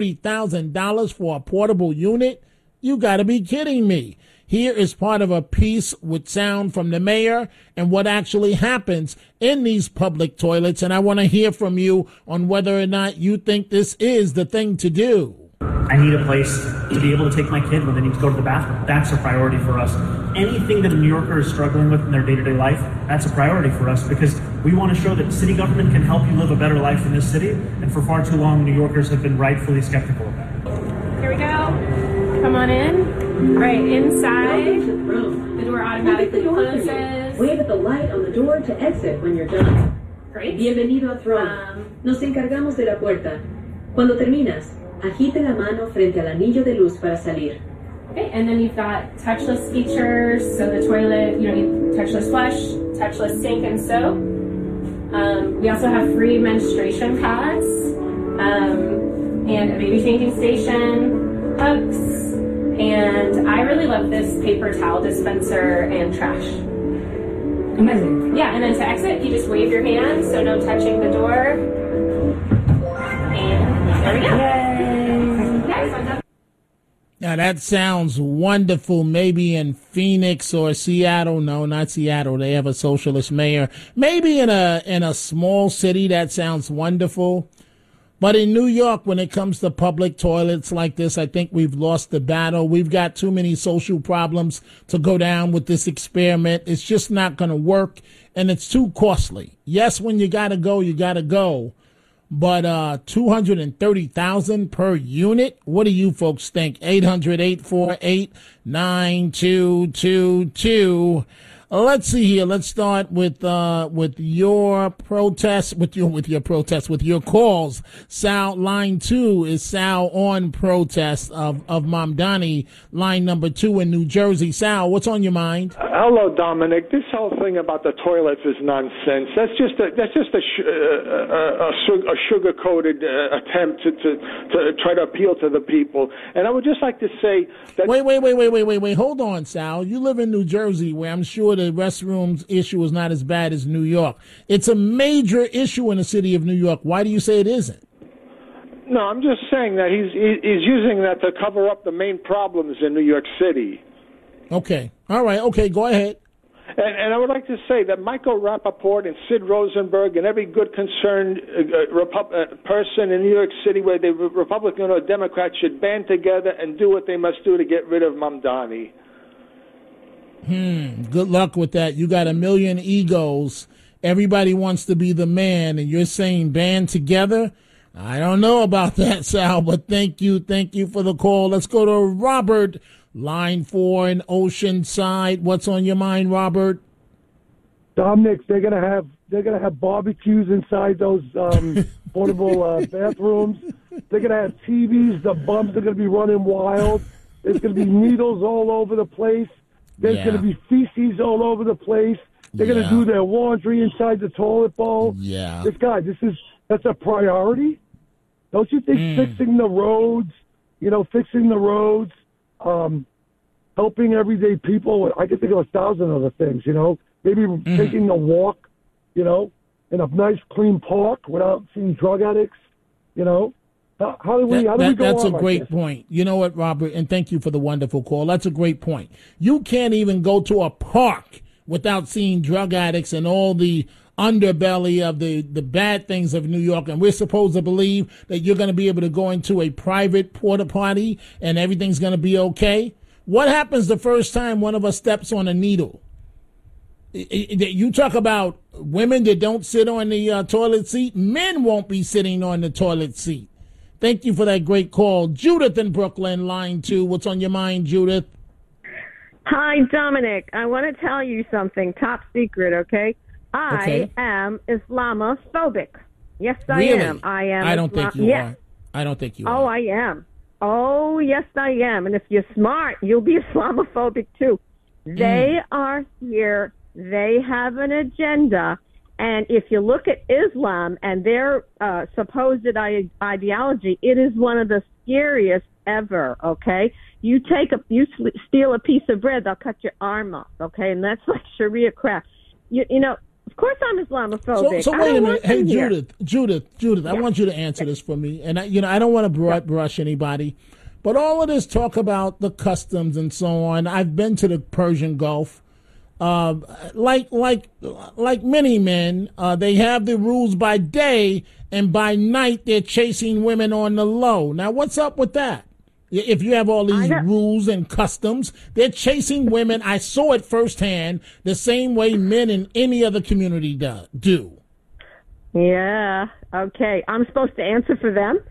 $30,000 for a portable unit? You got to be kidding me. Here is part of a piece with sound from the mayor and what actually happens in these public toilets. And I want to hear from you on whether or not you think this is the thing to do. I need a place to be able to take my kid when they need to go to the bathroom. That's a priority for us. Anything that a New Yorker is struggling with in their day-to-day life, that's a priority for us because we want to show that city government can help you live a better life in this city. And for far too long, New Yorkers have been rightfully skeptical of that. Here we go. Come on in. Right inside. The door automatically closes. Wave at the light on the door to exit when you're done. Great. Bienvenido a Throne. Nos encargamos de la puerta. Cuando terminas, agite la mano frente al anillo de luz para salir. Okay, and then you've got touchless features, so the toilet, you don't need touchless flush, touchless sink and soap. We also have free menstruation pads, and a baby changing station, hooks, and I really love this paper towel dispenser and trash. Amazing. Yeah, and then to exit, you just wave your hand, so no touching the door. And there we go. Yay! Okay, Now that sounds wonderful. Maybe in Phoenix or Seattle. No, not Seattle. They have a socialist mayor. Maybe in a small city that sounds wonderful. But in New York, when it comes to public toilets like this, I think we've lost the battle. We've got too many social problems to go down with this experiment. It's just not going to work, and it's too costly. Yes, when you got to go, you got to go. But $230,000 per unit? What do you folks think? 800-848-9222. Let's see here. Let's start with your protest, with your calls. Sal, line 2 is Sal on protest of Mamdani, line number 2 in New Jersey. Sal, what's on your mind? Hello, Dominic. This whole thing about the toilets is nonsense. That's just a sugar-coated attempt to try to appeal to the people. And I would just like to say that. Wait. Hold on, Sal. You live in New Jersey, where I'm sure the restrooms issue is not as bad as New York. It's a major issue in the city of New York. Why do you say it isn't? No, I'm just saying that he's using that to cover up the main problems in New York City. Okay. All right. Okay, go ahead. And I would like to say that Michael Rappaport and Sid Rosenberg and every good concerned person in New York City, whether they're Republican or Democrat, should band together and do what they must do to get rid of Mamdani. Good luck with that. You got a million egos. Everybody wants to be the man, and you're saying band together? I don't know about that, Sal, but thank you for the call. Let's go to Robert, line 4 in Oceanside. What's on your mind, Robert? Dominic, they're gonna have barbecues inside those portable bathrooms. They're gonna have TVs. The bumps are gonna be running wild. There's gonna be needles all over the place. There's going to be feces all over the place. They're going to do their laundry inside the toilet bowl. Yeah. That's a priority. Don't you think fixing the roads, helping everyday people, I can think of 1,000 other things, maybe taking a walk, in a nice clean park without seeing drug addicts, How do we go That's on a great point. You know what, Robert, and thank you for the wonderful call. That's a great point. You can't even go to a park without seeing drug addicts and all the underbelly of the bad things of New York, and we're supposed to believe that you're going to be able to go into a private porta potty and everything's going to be okay. What happens the first time one of us steps on a needle? You talk about women that don't sit on the toilet seat. Men won't be sitting on the toilet seat. Thank you for that great call. Judith in Brooklyn, line 2. What's on your mind, Judith? Hi, Dominic. I want to tell you something, top secret, okay? I am Islamophobic. Yes, I am. I am. I don't think you are. I don't think you are. Oh, I am. Oh, yes, I am. And if you're smart, you'll be Islamophobic, too. They are here. They have an agenda. And if you look at Islam and their supposed ideology, it is one of the scariest ever, okay? You steal a piece of bread, they'll cut your arm off, okay? And that's like Sharia crap. You know, Of course I'm Islamophobic. So wait a minute. Hey, Judith, I want you to answer this for me. And, I don't want to brush anybody. But all of this talk about the customs and so on, I've been to the Persian Gulf. Like many men, they have the rules by day, and by night they're chasing women on the low. Now, what's up with that? If you have all these rules and customs, they're chasing women. I saw it firsthand, the same way men in any other community do. Yeah. Okay. I'm supposed to answer for them.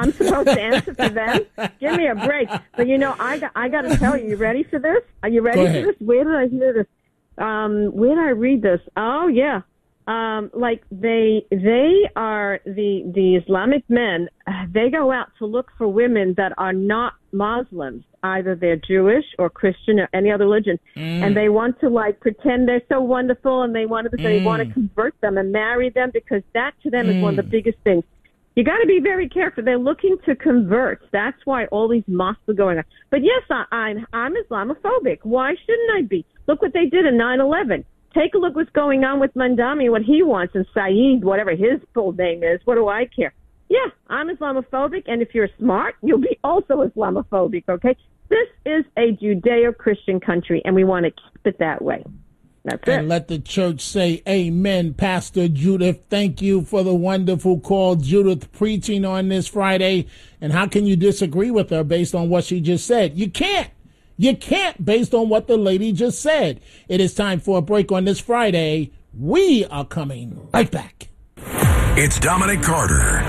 Give me a break. But I got to tell you. You ready for this? Are you ready for this? Where did I hear this? Where did I read this? Oh yeah. Like they are the Islamic men. They go out to look for women that are not Muslims. Either they're Jewish or Christian or any other religion, and they want to pretend they're so wonderful, and they want to convert them and marry them, because that to them is one of the biggest things. You got to be very careful. They're looking to convert. That's why all these mosques are going on. But yes, I'm Islamophobic. Why shouldn't I be? Look what they did in 9/11. Take a look what's going on with Mandami, what he wants, and Saeed, whatever his full name is. What do I care? Yeah, I'm Islamophobic, and if you're smart, you'll be also Islamophobic, okay? This is a Judeo-Christian country, and we want to keep it that way. That's it. And let the church say amen. Pastor Judith, thank you for the wonderful call. Judith preaching on this Friday. And how can you disagree with her based on what she just said? You can't. You can't based on what the lady just said. It is time for a break on this Friday. We are coming right back. It's Dominic Carter.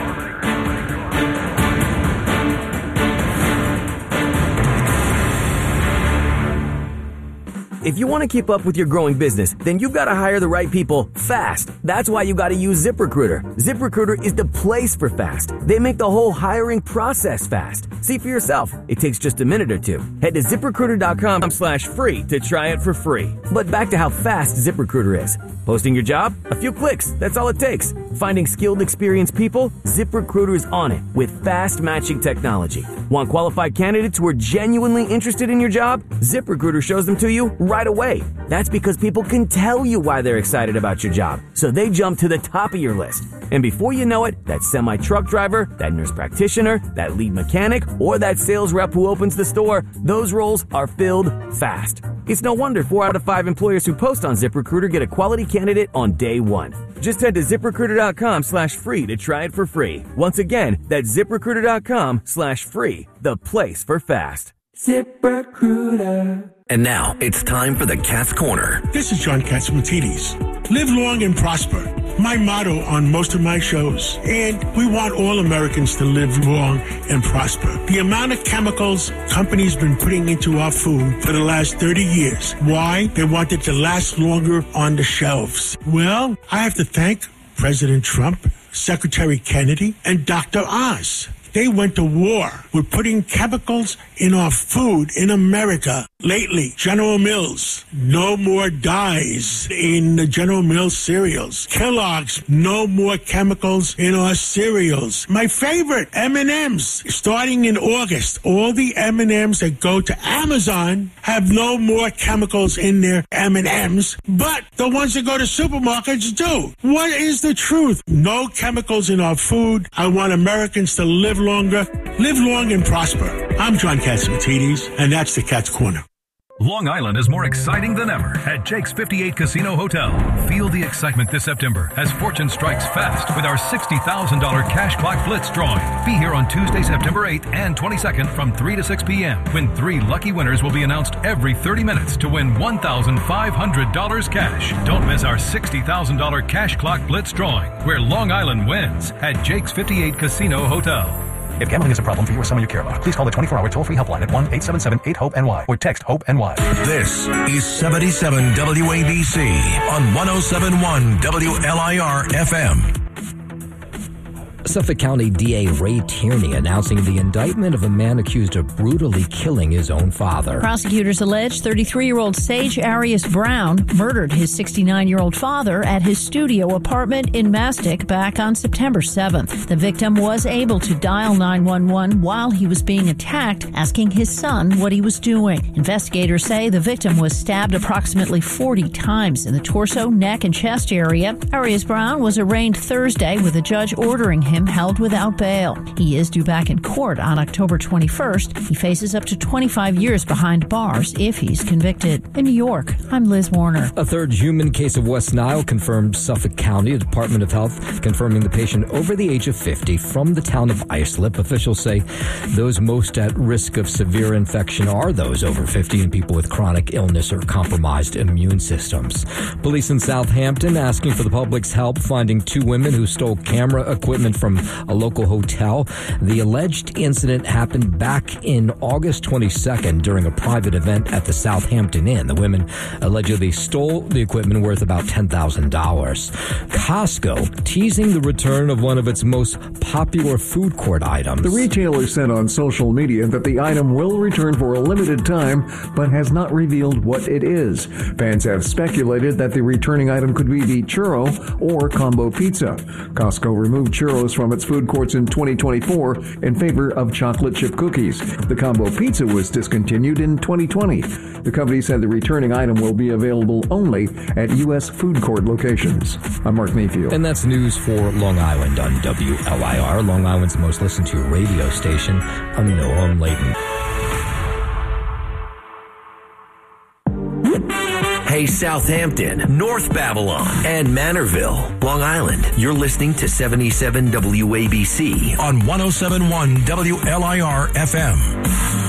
If you want to keep up with your growing business, then you've got to hire the right people fast. That's why you got to use ZipRecruiter. ZipRecruiter is the place for fast. They make the whole hiring process fast. See for yourself. It takes just a minute or two. Head to ZipRecruiter.com/free to try it for free. But back to how fast ZipRecruiter is. Posting your job? A few clicks. That's all it takes. Finding skilled, experienced people? ZipRecruiter is on it with fast matching technology. Want qualified candidates who are genuinely interested in your job? ZipRecruiter shows them to you right away. That's because people can tell you why they're excited about your job, so they jump to the top of your list. And before you know it, that semi-truck driver, that nurse practitioner, that lead mechanic, or that sales rep who opens the store, those roles are filled fast. It's no wonder 4 out of 5 employers who post on ZipRecruiter get a quality candidate on day one. Just head to ZipRecruiter.com/free to try it for free. Once again, that's ZipRecruiter.com/free, the place for fast. ZipRecruiter. And now it's time for the Cat's Corner. This is John Catsimatidis. Live long and prosper. My motto on most of my shows. And we want all Americans to live long and prosper. The amount of chemicals companies been putting into our food for the last 30 years. Why? They want it to last longer on the shelves. Well, I have to thank President Trump, Secretary Kennedy, and Dr. Oz. They went to war with putting chemicals in our food in America. Lately, General Mills, no more dyes in the General Mills cereals. Kellogg's, no more chemicals in our cereals. My favorite, M&M's, starting in August, all the M&M's that go to Amazon have no more chemicals in their M&M's, but the ones that go to supermarkets do. What is the truth? No chemicals in our food. I want Americans to live longer, live long and prosper. I'm John Catsimatidis, and that's the Cat's Corner. Long Island is more exciting than ever at Jake's 58 Casino Hotel. Feel the excitement this September as fortune strikes fast with our $60,000 cash clock blitz drawing. Be here on Tuesday, September 8th and 22nd from 3 to 6 p.m. when 3 lucky winners will be announced every 30 minutes to win $1,500 cash. Don't miss our $60,000 cash clock blitz drawing where Long Island wins at Jake's 58 Casino Hotel. If gambling is a problem for you or someone you care about, please call the 24-hour toll-free helpline at 1-877-8-HOPE-NY or text HOPE-NY. This is 77 WABC on 107.1 WLIR FM. Suffolk County DA Ray Tierney announcing the indictment of a man accused of brutally killing his own father. Prosecutors allege 33-year-old Sage Arias Brown murdered his 69-year-old father at his studio apartment in Mastic back on September 7th. The victim was able to dial 911 while he was being attacked, asking his son what he was doing. Investigators say the victim was stabbed approximately 40 times in the torso, neck, and chest area. Arias Brown was arraigned Thursday with a judge ordering him held without bail. He is due back in court on October 21st. He faces up to 25 years behind bars if he's convicted. In New York, I'm Liz Warner. A third human case of West Nile confirmed. Suffolk County Department of Health confirming the patient over the age of 50 from the town of Islip. Officials say those most at risk of severe infection are those over 50 and people with chronic illness or compromised immune systems. Police in Southampton asking for the public's help finding two women who stole camera equipment from a local hotel. The alleged incident happened back in August 22nd during a private event at the Southampton Inn. The women allegedly stole the equipment worth about $10,000. Costco teasing the return of one of its most popular food court items. The retailer said on social media that the item will return for a limited time, but has not revealed what it is. Fans have speculated that the returning item could be the churro or combo pizza. Costco removed churros from its food courts in 2024 in favor of chocolate chip cookies. The combo pizza was discontinued in 2020. The company said the returning item will be available only at U.S. food court locations. I'm Mark Mayfield. And that's news for Long Island on WLIR, Long Island's most listened to radio station. I'm Noam Layton. Hey, Southampton, North Babylon, and Manorville, Long Island. You're listening to 77 WABC on 107.1 WLIR FM.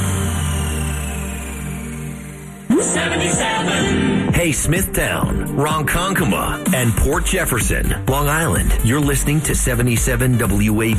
77. Hey, Smithtown, Ronkonkoma, and Port Jefferson, Long Island. You're listening to 77 WABC.